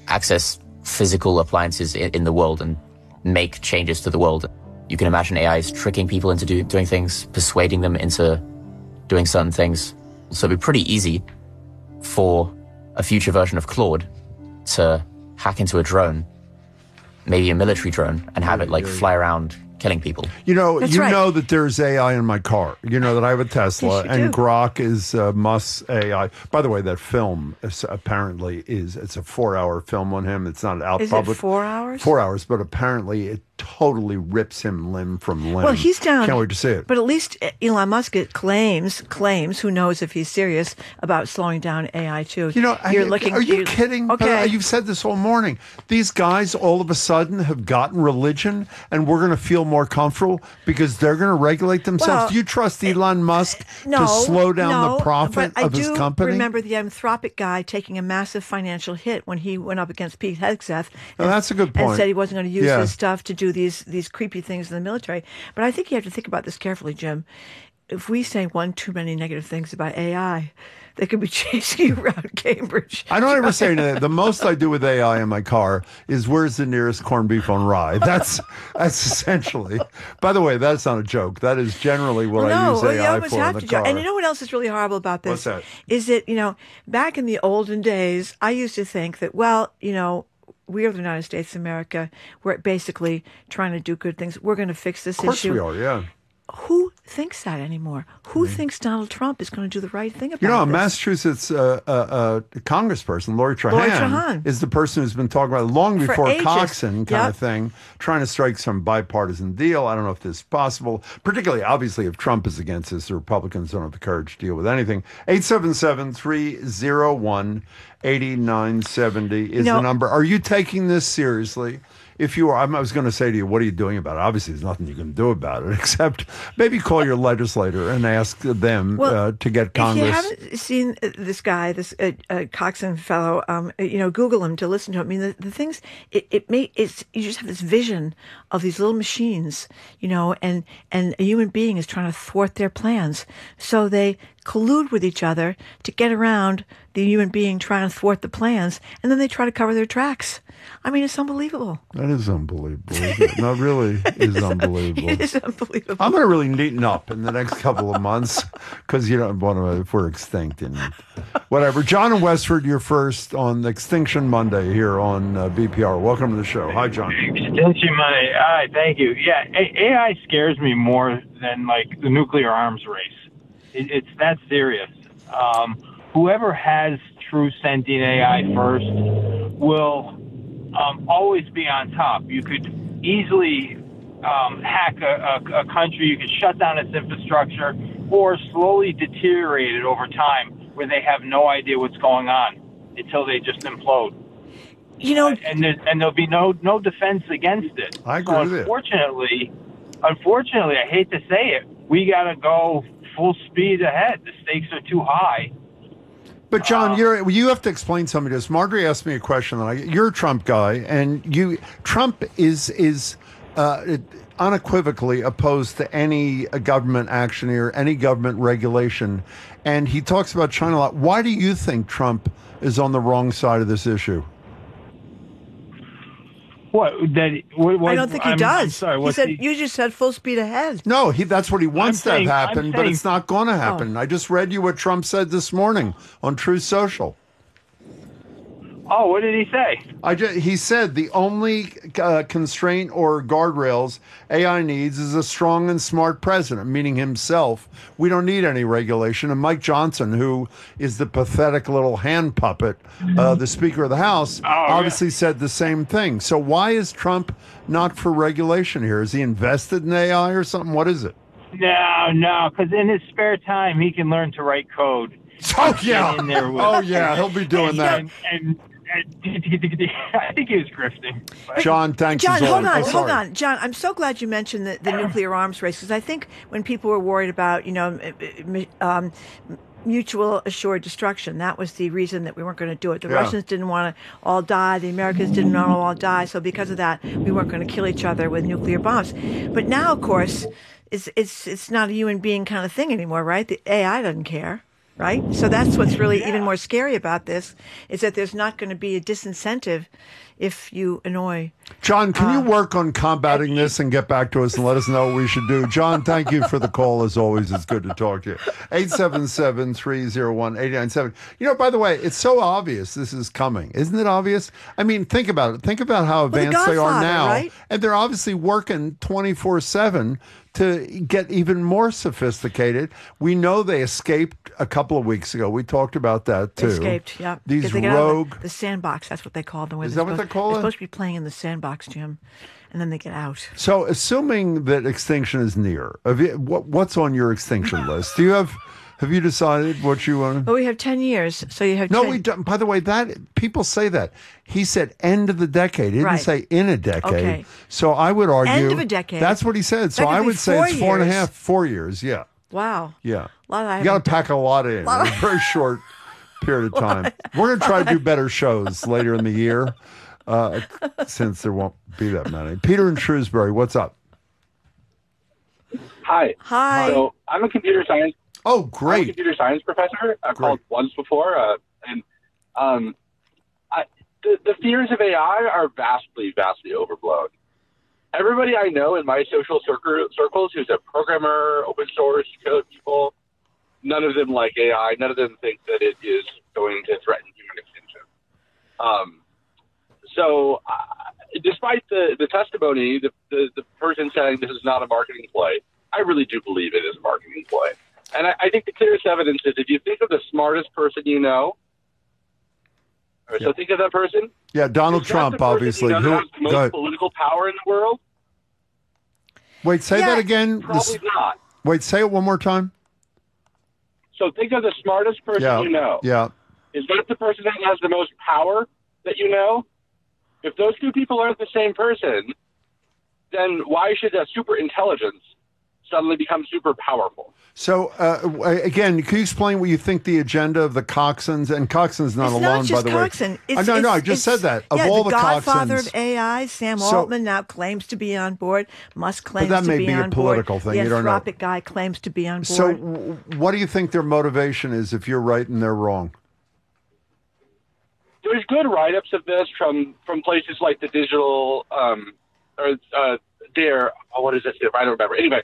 access physical appliances in the world and make changes to the world. You can imagine AI is tricking people into doing things, persuading them into doing certain things. So it'd be pretty easy for a future version of Claude to hack into a drone, maybe a military drone, and have it fly around killing people. You know that there's AI in my car. You know that I have a Tesla, and Grok is Musk's AI. By the way, that film it's a 4-hour film on him. It's not out public. Is it 4 hours? 4 hours, but apparently it totally rips him limb from limb. Well, he's down. Can't wait to see it. But at least Elon Musk claims, who knows if he's serious about slowing down AI too. You know, are you kidding? Okay. You've said this all morning. These guys all of a sudden have gotten religion, and we're going to feel more comfortable because they're going to regulate themselves. Well, do you trust Elon Musk to slow down the profit of his company? I remember the Anthropic guy taking a massive financial hit when he went up against Pete Hegseth. That's a good point. And said he wasn't going to use his stuff to do these creepy things in the military. But I think you have to think about this carefully, Jim. If we say one too many negative things about AI, they could be chasing you around Cambridge. I don't ever say anything. The most I do with AI in my car is where's the nearest corned beef on rye. That's essentially. By the way, that's not a joke. That is generally what I use AI for in the car. And you know what else is really horrible about this? What's that? Is that, back in the olden days, I used to think that, we are the United States of America. We're basically trying to do good things. We're going to fix this issue. Of course we are, yeah. Who thinks that anymore? Who thinks Donald Trump is going to do the right thing about this? A Massachusetts congressperson, Lori Trahan, is the person who's been talking about it long before Coxon kind of thing, trying to strike some bipartisan deal. I don't know if this is possible, particularly, obviously, if Trump is against this, the Republicans don't have the courage to deal with anything. 877-301-8970 is the number. Are you taking this seriously? If you are, I was going to say to you, what are you doing about it? Obviously, there's nothing you can do about it, except maybe call your legislator and ask them to get Congress. If you haven't seen this guy, this Coxon fellow, Google him to listen to him. I mean, the things, you just have this vision of these little machines, and a human being is trying to thwart their plans. So they collude with each other to get around the human being trying to thwart the plans, and then they try to cover their tracks. I mean, it's unbelievable. That is unbelievable. No, really, is unbelievable. It is unbelievable. I'm going to really neaten up in the next couple of months because you don't want to, if we're extinct and whatever. John in Westford, you're first on Extinction Monday here on BPR. Welcome to the show. Hi, John. Extinction Monday. All right, thank you. Yeah, AI scares me more than the nuclear arms race. It's that serious. Whoever has true sentient AI first will always be on top. You could easily hack a country. You could shut down its infrastructure or slowly deteriorate it over time where they have no idea what's going on until they just implode. And there'll be no defense against it. I agree with it. Unfortunately, I hate to say it, we got to go full speed ahead. The stakes are too high. But John, you have to explain something to us. Marjorie asked me a question. You're a Trump guy, and Trump is unequivocally opposed to any government action or any government regulation, and he talks about China a lot. Why do you think Trump is on the wrong side of this issue? What? I don't think he does. I'm sorry, you just said full speed ahead. No, that's what he wants to have happen, but it's not going to happen. I just read you what Trump said this morning on Truth Social. Oh, what did he say? He said the only constraint or guardrails AI needs is a strong and smart president, meaning himself. We don't need any regulation. And Mike Johnson, who is the pathetic little hand puppet, the Speaker of the House, obviously said the same thing. So why is Trump not for regulation here? Is he invested in AI or something? What is it? No, because in his spare time, he can learn to write code. Oh, yeah. He'll be doing that. I think he was grifting. John, thanks. John, hold on. John, I'm so glad you mentioned the nuclear arms race, because I think when people were worried about, mutual assured destruction, that was the reason that we weren't going to do it. The Russians didn't want to all die. The Americans didn't want to all die. So because of that, we weren't going to kill each other with nuclear bombs. But now, of course, it's not a human being kind of thing anymore, right? The AI doesn't care. right? So that's what's really even more scary about this, is that there's not going to be a disincentive if you annoy. John, can you work on combating this and get back to us and let us know what we should do? John, thank you for the call. As always, it's good to talk to you. 877-301-897. By the way, it's so obvious this is coming. Isn't it obvious? I mean, think about it. Think about how advanced they are now. Right? And they're obviously working 24/7 to get even more sophisticated. We know they escaped a couple of weeks ago. We talked about that too. Escaped, yeah. These They get rogue... out of the sandbox, that's what they call them. Is that what they call it? They're supposed to be playing in the sandbox, Jim, and then they get out. So assuming that extinction is near, what's on your extinction list? Have you decided what you want? Well, we have 10 years, so you have 10. No, we don't. By the way, that people say that. He said end of the decade. He didn't say in a decade. Okay. So I would argue... End of a decade. That's what he said. So I would say it's 4.5, 4 years. Yeah. Wow. Yeah. A lot you got to pack a lot in a very short period of time. We're going to try to do better shows later in the year, since there won't be that many. Peter in Shrewsbury, what's up? Hi. Hi. So I'm a computer science. Oh, great. I'm a computer science professor. I've called once before, the fears of AI are vastly overblown. Everybody I know in my social circles who's a programmer, open source code people, none of them like AI. None of them think that it is going to threaten human extinction. Despite the testimony, the person saying this is not a marketing play, I really do believe it is a marketing play. And I think the clearest evidence is if you think of the smartest person you know, so think of that person. Yeah, Donald Trump, obviously. Who has the most political power in the world? Wait, say that again. Probably not. Wait, say it one more time. So think of the smartest person you know. Yeah. Is that the person that has the most power that you know? If those two people aren't the same person, then why should that super intelligence suddenly become super powerful? So, again, can you explain what you think the agenda of the Coxons, and Coxon's not alone, by the Coxon. way. I just said that. Of all the godfather Coxons, of AI, Sam Altman now claims to be on board. Musk claims to be on board. But that may be a political thing. You don't know. The Anthropic guy claims to be on board. So, what do you think their motivation is if you're right and they're wrong? There's good write-ups of this from places like the Digital, what is it? I don't remember. Anyway,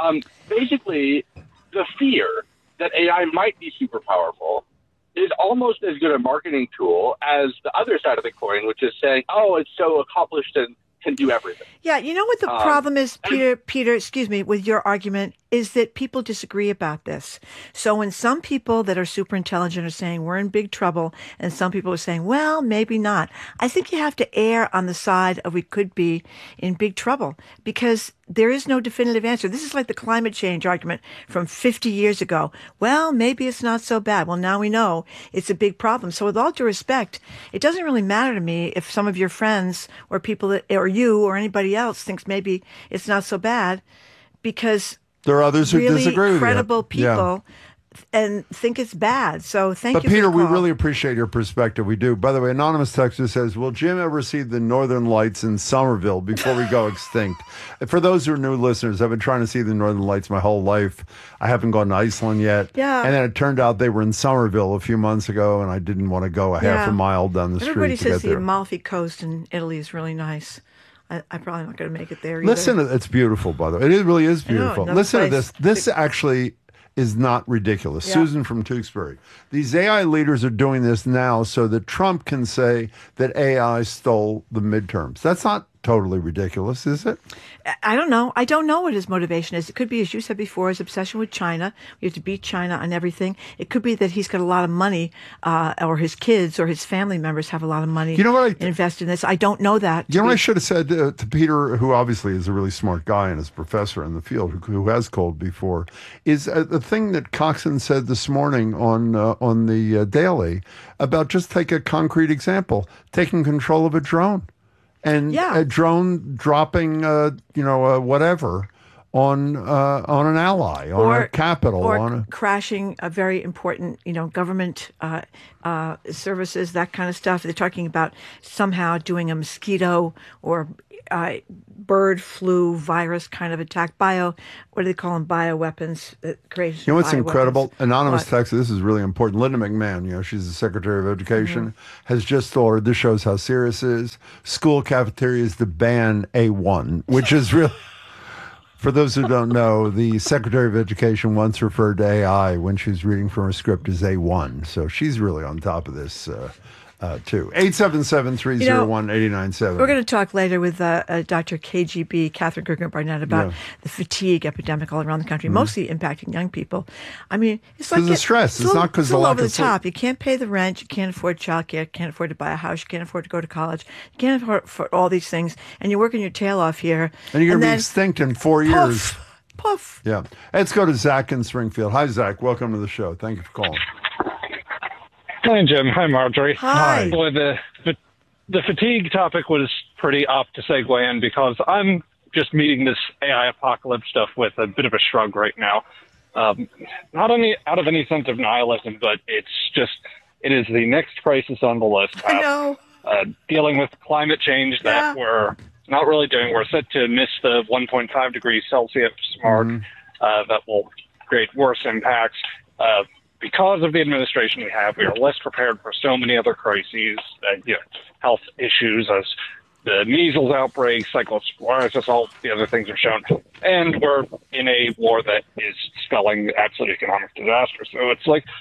basically, the fear that AI might be super powerful is almost as good a marketing tool as the other side of the coin, which is saying, oh, it's so accomplished and can do everything. Yeah, you know what the problem is, Peter, excuse me, with your argument, is that people disagree about this. So when some people that are super intelligent are saying we're in big trouble, and some people are saying, well, maybe not, I think you have to err on the side of we could be in big trouble, because there is no definitive answer. This is like the climate change argument from 50 years ago. Well, maybe it's not so bad. Well, now we know it's a big problem. So with all due respect, it doesn't really matter to me if some of your friends or people that, or you or anybody else thinks maybe it's not so bad, because there are others who really disagree with you. Credible people and think it's bad. So thank you. But Peter, for the call. we really appreciate your perspective. We do. By the way, anonymous texter says, "Will Jim ever see the Northern Lights in Somerville before we go extinct?" For those who are new listeners, I've been trying to see the Northern Lights my whole life. I haven't gone to Iceland yet. Yeah. And then it turned out they were in Somerville a few months ago, and I didn't want to go half a mile down the street Everybody to get says there. the Amalfi Coast in Italy is really nice. I'm probably not going to make it there either. Listen, it's beautiful, by the way. It really is beautiful. Listen to this. This actually is not ridiculous. Yeah. Susan from Tewksbury. These AI leaders are doing this now so that Trump can say that AI stole the midterms. That's not totally ridiculous, is it? I don't know. I don't know what his motivation is. It could be, as you said before, his obsession with China. We have to beat China on everything. It could be that he's got a lot of money, or his kids or his family members have a lot of money invest in this. I don't know that. You know what I should have said to Peter, who obviously is a really smart guy and is a professor in the field, who has called before, is the thing that Coxon said this morning on the Daily about just take a concrete example, taking control of a drone. And a drone dropping, whatever on an ally, on a capital, or crashing a very important, government services, that kind of stuff. They're talking about somehow doing a mosquito or bird flu virus kind of attack. What do they call them? Bioweapons. Creation. You know what's bioweapons. incredible? Anonymous What? text. This is really important. Linda McMahon, she's the Secretary of Education, has just ordered. This shows how serious it is. School cafeterias to ban A1, which is really. For those who don't know, the Secretary of Education once referred to AI when she was reading from her script as A1. So she's really on top of this, too. 877-301-8970. We're going to talk later with Dr. KGB, Catherine Gergen Barnett, about the fatigue epidemic all around the country, mostly impacting young people. I mean, it's like because of stress. It's not because it's of all lack over the of sleep. top. You can't pay the rent. You can't afford childcare. Can't afford to buy a house. You can't afford to go to college. You can't afford all these things. And you're working your tail off here. And you're going to be then extinct in 4 years. Puff. Yeah. Let's go to Zach in Springfield. Hi, Zach. Welcome to the show. Thank you for calling. Hi, Jim. Hi, Marjorie. Hi. Boy, the fatigue topic was pretty apt to segue in because I'm just meeting this AI apocalypse stuff with a bit of a shrug right now. Not out of any sense of nihilism, but it is the next crisis on the list. I know. Dealing with climate change that we're not really doing. We're set to miss the 1.5 degrees Celsius mark that will create worse impacts. Because of the administration we have, we are less prepared for so many other crises, health issues as the measles outbreak, cyclosporiasis, all the other things are shown. And we're in a war that is spelling absolute economic disaster. So it's like,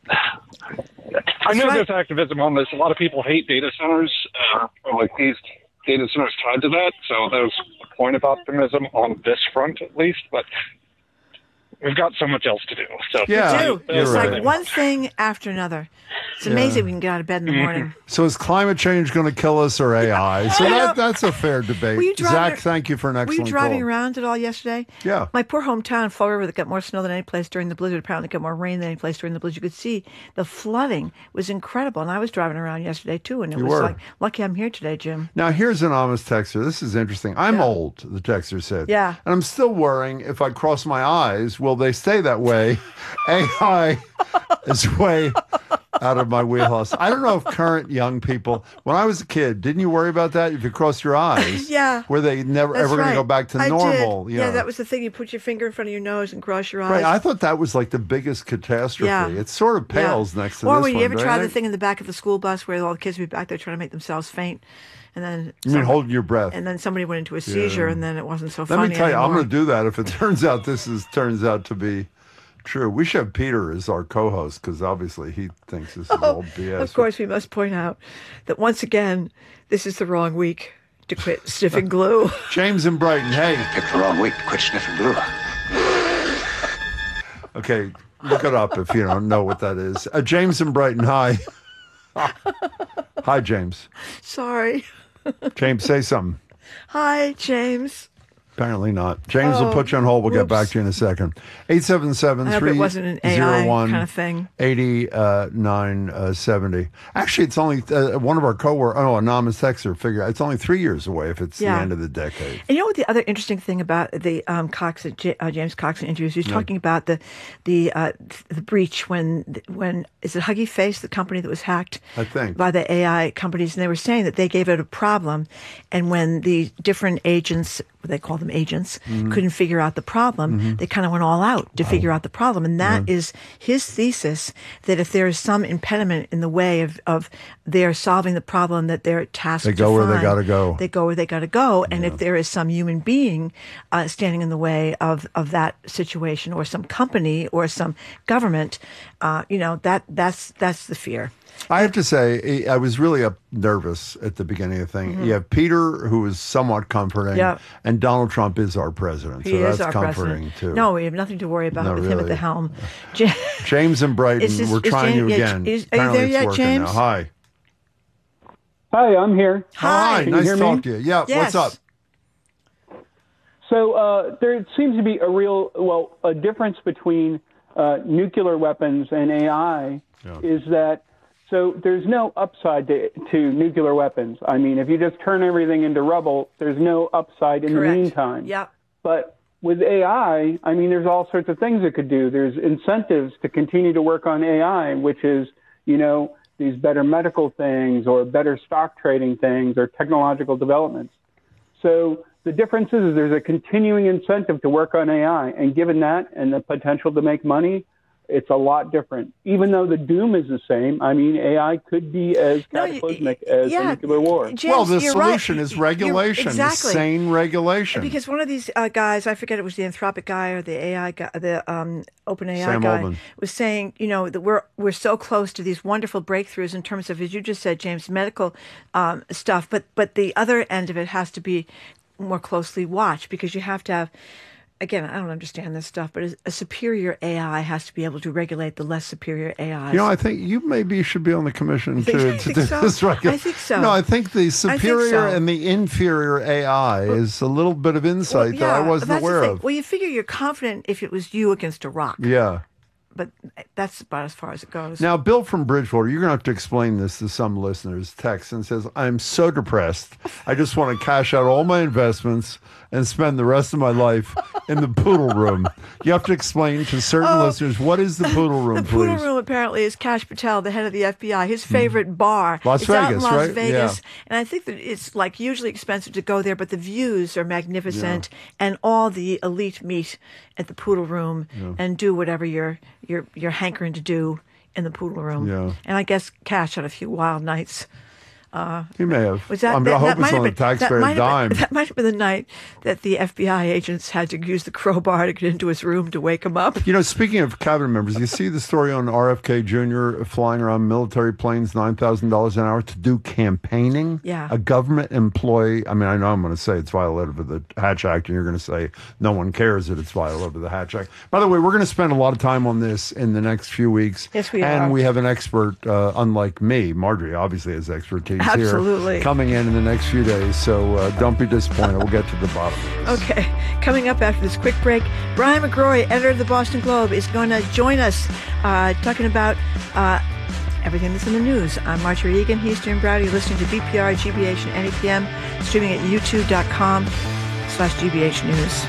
I know there's activism on this. A lot of people hate data centers, or like these data centers tied to that. So there's a point of optimism on this front, at least. But we've got so much else to do. So It's right. like one thing after another. It's amazing we can get out of bed in the morning. So is climate change going to kill us or AI? So that's a fair debate. Zach, thank you for an excellent Were you driving call. around at all yesterday? Yeah. My poor hometown, Fall River, that got more snow than any place during the blizzard, apparently got more rain than any place during the blizzard. You could see the flooding was incredible. And I was driving around yesterday, too. And it was like, lucky I'm here today, Jim. Now, here's an honest texter. This is interesting. I'm old, the texter said. Yeah. And I'm still worrying if I cross my eyes, will they stay that way? AI is way out of my wheelhouse. I don't know if current young people, when I was a kid, didn't you worry about that? If you crossed your eyes, were they never ever going to go back to normal? Yeah, that was the thing. You put your finger in front of your nose and cross your eyes. Right. I thought that was like the biggest catastrophe. Yeah. It sort of pales next to this one. Or one. when you ever try the don't you? thing in the back of the school bus where all the kids would be back there trying to make themselves faint. And then You mean holding your breath? And then somebody went into a seizure, and then it wasn't so Let funny me tell you, I'm anymore. going to do that if it turns out turns out to be true. We should have Peter as our co-host because obviously he thinks this is all BS. Of course, we must point out that once again, this is the wrong week to quit sniffing glue. James in Brighton, hey. Picked the wrong week to quit sniffing glue. Okay, look it up if you don't know what that is. James in Brighton, hi. Hi, James. Sorry. James, say something. Hi, James. Apparently not. James will put you on hold. We'll get back to you in a second. 877 I hope it wasn't an AI kind of thing. 8970. Actually, it's only one of our anonymous texter figure. It's only 3 years away if it's the end of the decade. And you know what the other interesting thing about the James Coxon interviews? He was talking about the breach when is it Huggy Face, the company that was hacked? I think by the AI companies, and they were saying that they gave it a problem, and when the different agents, they call them agents, couldn't figure out the problem, they kind of went all out to figure out the problem. And that is his thesis, that if there is some impediment in the way of their solving the problem that they're tasked to find, they go where they got to go. They go where they got to go. And if there is some human being standing in the way of that situation, or some company or some government, that's the fear. I have to say, I was really nervous at the beginning of the thing. You have Peter, who is somewhat comforting, and Donald Trump is our president. He that's is our comforting, president. too. No, we have nothing to worry about with him at the helm. James in Brighton, we're trying you again. Are you Apparently there it's yet, working James? now. Hi. Hi, I'm here. Hi. Nice to hear talk me? to you. Yeah, Yes. what's up? So there seems to be a difference between nuclear weapons and AI is that, so there's no upside to nuclear weapons. I mean, if you just turn everything into rubble, there's no upside in Correct. the meantime. Yeah. But with AI, I mean, there's all sorts of things it could do. There's incentives to continue to work on AI, which is, these better medical things or better stock trading things or technological developments. So the difference is there's a continuing incentive to work on AI, and given that and the potential to make money, it's a lot different. Even though the doom is the same, I mean, AI could be as cataclysmic as a nuclear war. James, well, the solution right. is regulation, exactly. sane regulation. Because one of these guys, I forget it was the Anthropic guy or the AI guy, the OpenAI Sam guy, Altman, was saying, that we're so close to these wonderful breakthroughs in terms of, as you just said, James, medical stuff, but the other end of it has to be more closely watched, because you have to have. Again, I don't understand this stuff, but a superior AI has to be able to regulate the less superior AIs. I think you maybe should be on the commission to do this regulation. I think so. No, I think the superior and the inferior AI is a little bit of insight that I wasn't aware of. Well, you figure you're confident if it was you against a rock. Yeah. But that's about as far as it goes. Now, Bill from Bridgewater, you're going to have to explain this to some listeners. Texts and says, I'm so depressed. I just want to cash out all my investments and spend the rest of my life in the poodle room. You have to explain to certain listeners, what is the poodle room, the poodle please? room apparently is Kash Patel, the head of the FBI, his favorite bar. Las Vegas, out in Las right? Vegas. Yeah. And I think that it's like hugely expensive to go there, but the views are magnificent, and all the elite meet at the poodle room and do whatever you're hankering to do in the poodle room. Yeah. And I guess Kash had a few wild nights. He may have. Was that, I hope it's on the taxpayer dime. That might have been the night that the FBI agents had to use the crowbar to get into his room to wake him up. Speaking of cabinet members, you see the story on RFK Jr. flying around military planes, $9,000 an hour to do campaigning? Yeah. A government employee. I mean, I know I'm going to say it's violative of the Hatch Act, and you're going to say no one cares that it's violative of the Hatch Act. By the way, we're going to spend a lot of time on this in the next few weeks. Yes, we are. And we have an expert, unlike me. Marjorie obviously has expertise. Absolutely. Here coming in the next few days. So don't be disappointed. We'll get to the bottom of this. Okay. Coming up after this quick break, Brian McGrory, editor of the Boston Globe, is going to join us talking about everything that's in the news. I'm Marjorie Egan. He's Jim Browder. You're listening to BPR, GBH, and NEPM, streaming at youtube.com/GBH News.